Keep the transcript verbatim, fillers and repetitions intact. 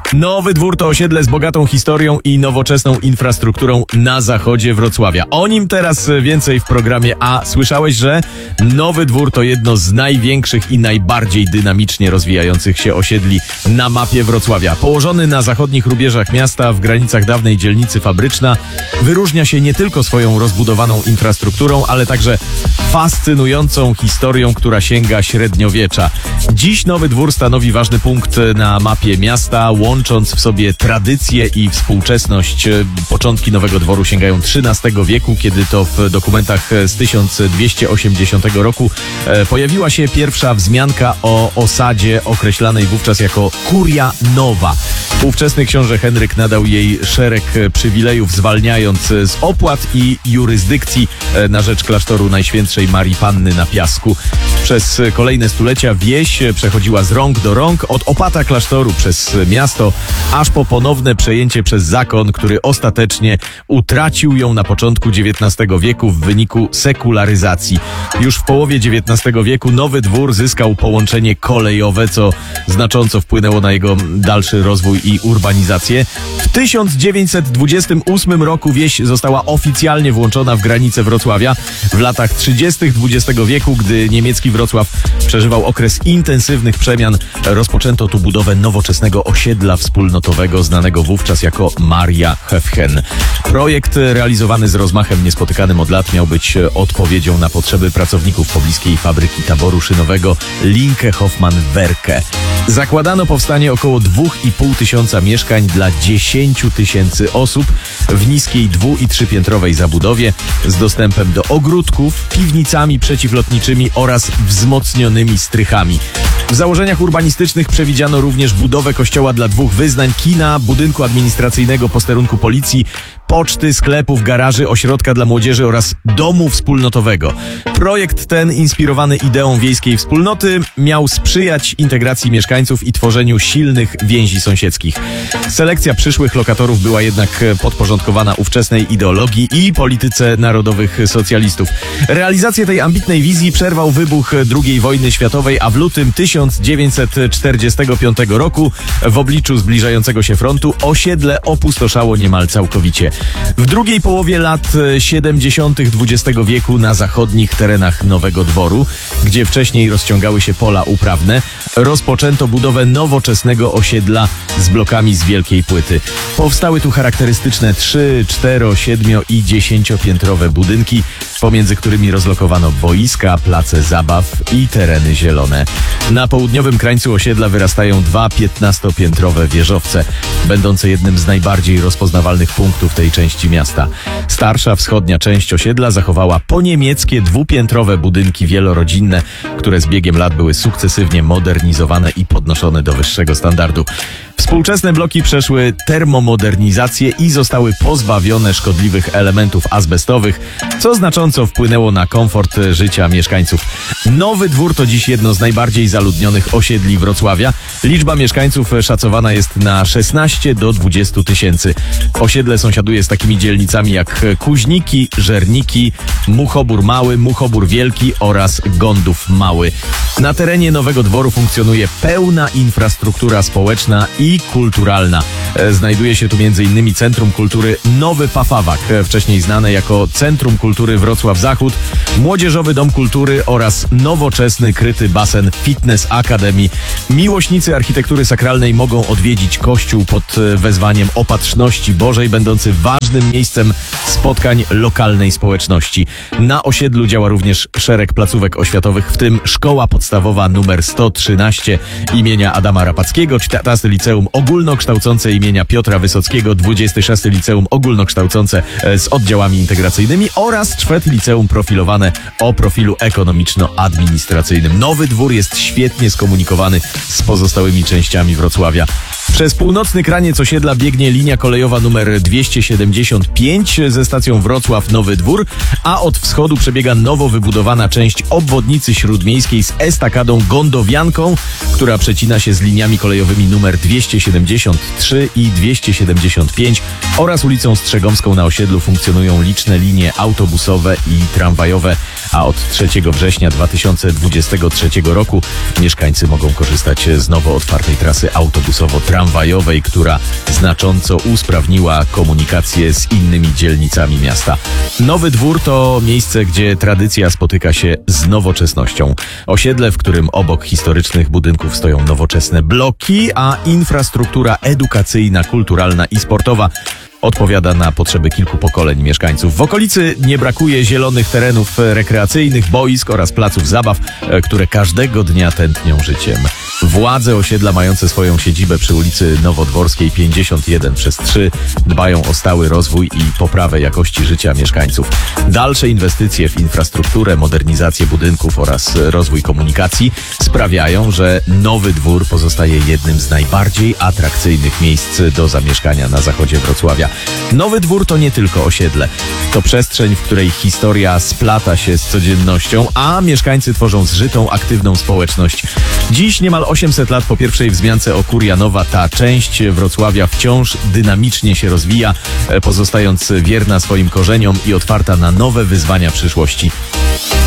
Nowy Dwór to osiedle z bogatą historią i nowoczesną infrastrukturą na zachodzie Wrocławia. O nim teraz więcej w programie A. Słyszałeś, że Nowy Dwór to jedno z największych i najbardziej dynamicznie rozwijających się osiedli na mapie Wrocławia. Położony na zachodnich rubieżach miasta w granicach dawnej dzielnicy Fabryczna, wyróżnia się nie tylko swoją rozbudowaną infrastrukturą, ale także fascynującą historią, która sięga średniowiecza. Dziś Nowy Dwór stanowi ważny punkt na mapie miasta, łącząc w sobie tradycję i współczesność. Początki Nowego Dworu sięgają trzynastego wieku, kiedy to w dokumentach z tysiąc dwieście osiemdziesiątego roku pojawiła się pierwsza wzmianka o osadzie określanej wówczas jako Kuria Nowa. Ówczesny książę Henryk nadał jej szereg przywilejów, zwalniając z opłat i jurysdykcji na rzecz klasztoru Najświętszej Marii Panny na Piasku. Przez kolejne stulecia wieś przechodziła z rąk do rąk, od opata klasztoru przez miasto, aż po ponowne przejęcie przez zakon, który ostatecznie utracił ją na początku dziewiętnastego wieku w wyniku sekularyzacji. Już w połowie dziewiętnastego wieku Nowy Dwór zyskał połączenie kolejowe, co znacząco wpłynęło na jego dalszy rozwój i urbanizację. W tysiąc dziewięćset dwudziestym ósmym roku wieś została oficjalnie włączona w granice Wrocławia. W latach trzydziestych dwudziestego wieku, gdy niemiecki Wrocław przeżywał okres intensywnych przemian, rozpoczęto tu budowę nowoczesnego osiedla wspólnotowego, znanego wówczas jako Maria Höfgen. Projekt realizowany z rozmachem niespotykanym od lat miał być odpowiedzią na potrzeby pracowników pobliskiej fabryki taboru szynowego Linke Hoffmann Werke. Zakładano powstanie około dwa i pół tysiąca mieszkań dla dziesięciu tysięcy osób w niskiej dwu- i trzypiętrowej zabudowie z dostępem do ogródków, piwnicami przeciwlotniczymi oraz wzmocnionymi strychami. W założeniach urbanistycznych przewidziano również budowę kościoła dla dwóch wyznań, kina, budynku administracyjnego, posterunku policji, poczty, sklepów, garaży, ośrodka dla młodzieży oraz domu wspólnotowego. Projekt ten, inspirowany ideą wiejskiej wspólnoty, miał sprzyjać integracji mieszkańców i tworzeniu silnych więzi sąsiedzkich. Selekcja przyszłych lokatorów była jednak podporządkowana ówczesnej ideologii i polityce narodowych socjalistów. Realizację tej ambitnej wizji przerwał wybuch drugiej wojny światowej, a w lutym tysiąc dziewięćset czterdziestego piątego roku w obliczu zbliżającego się frontu osiedle opustoszało niemal całkowicie. W drugiej połowie lat siedemdziesiątych dwudziestego wieku na zachodnich terenach Nowego Dworu, gdzie wcześniej rozciągały się pola uprawne, rozpoczęto budowę nowoczesnego osiedla z blokami z wielkiej płyty. Powstały tu charakterystyczne trzy, cztero, siedmio i dziesięciopiętrowe budynki, pomiędzy którymi rozlokowano boiska, place zabaw i tereny zielone. Na południowym krańcu osiedla wyrastają dwa piętnastopiętrowe wieżowce, będące jednym z najbardziej rozpoznawalnych punktów tej części miasta. Starsza wschodnia część osiedla zachowała poniemieckie dwupiętrowe budynki wielorodzinne, które z biegiem lat były sukcesywnie modernizowane i podnoszone do wyższego standardu. Współczesne bloki przeszły termomodernizację i zostały pozbawione szkodliwych elementów azbestowych, co znacząco wpłynęło na komfort życia mieszkańców. Nowy Dwór to dziś jedno z najbardziej zaludnionych osiedli Wrocławia. Liczba mieszkańców szacowana jest na szesnaście do dwudziestu tysięcy. Osiedle sąsiaduje z takimi dzielnicami jak Kuźniki, Żerniki, Muchobór Mały, Muchobór Wielki oraz Gądów Mały. Na terenie Nowego Dworu funkcjonuje pełna infrastruktura społeczna i kulturalna. Znajduje się tu między innymi Centrum Kultury Nowy Pafawak, wcześniej znane jako Centrum Kultury Wrocław Zachód, Młodzieżowy Dom Kultury oraz nowoczesny kryty basen Fitness Academy. Miłośnicy architektury sakralnej mogą odwiedzić kościół pod wezwaniem Opatrzności Bożej, będący ważnym miejscem spotkań lokalnej społeczności. Na osiedlu działa również szereg placówek oświatowych, w tym Szkoła Podstawowa nr sto trzynaście imienia Adama Rapackiego, czternaste Liceum Ogólnokształcące imienia Piotra Wysockiego, dwudzieste szóste Liceum Ogólnokształcące z oddziałami integracyjnymi oraz czwarte Liceum Profilowane o profilu ekonomiczno-administracyjnym. Nowy Dwór jest świetnie skomunikowany z pozostałymi częściami Wrocławia. Przez północny kraniec osiedla biegnie linia kolejowa nr dwieście siedemdziesiąt pięć ze stacją Wrocław-Nowy Dwór, a od wschodu przebiega nowo wybudowana część obwodnicy śródmiejskiej z estakadą Gondowianką, która przecina się z liniami kolejowymi nr dwieście siedemdziesiąt trzy i dwieście siedemdziesiąt pięć oraz ulicą Strzegomską. Na osiedlu funkcjonują liczne linie autobusowe i tramwajowe, a od trzeciego września dwa tysiące dwudziestego trzeciego roku mieszkańcy mogą korzystać z nowo otwartej trasy autobusowo-tramwajowej, która znacząco usprawniła komunikację z innymi dzielnicami miasta. Nowy Dwór to miejsce, gdzie tradycja spotyka się z nowoczesnością. Osiedle, w którym obok historycznych budynków stoją nowoczesne bloki, a infrastruktura edukacyjna, kulturalna i sportowa odpowiada na potrzeby kilku pokoleń mieszkańców. W okolicy nie brakuje zielonych terenów rekreacyjnych, boisk oraz placów zabaw, które każdego dnia tętnią życiem. Władze osiedla mające swoją siedzibę przy ulicy Nowodworskiej pięćdziesiąt jeden przez trzy dbają o stały rozwój i poprawę jakości życia mieszkańców. Dalsze inwestycje w infrastrukturę, modernizację budynków oraz rozwój komunikacji sprawiają, że Nowy Dwór pozostaje jednym z najbardziej atrakcyjnych miejsc do zamieszkania na zachodzie Wrocławia. Nowy Dwór to nie tylko osiedle. To przestrzeń, w której historia splata się z codziennością, a mieszkańcy tworzą zżytą, aktywną społeczność. Dziś niemal osiemset lat po pierwszej wzmiance o Kurianowa ta część Wrocławia wciąż dynamicznie się rozwija, pozostając wierna swoim korzeniom i otwarta na nowe wyzwania przyszłości.